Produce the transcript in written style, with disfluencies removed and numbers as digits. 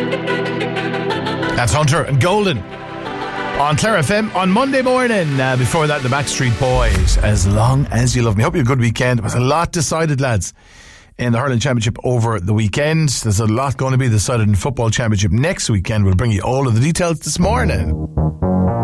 That's Hunter and Golden on Clare FM on Monday morning. Before that, the Backstreet Boys, As Long As You Love Me. Hope you had a good weekend. There was a lot decided, lads, in the Hurling Championship over the weekend. There's a lot going to be decided in the Football Championship next weekend. We'll bring you all of the details this morning.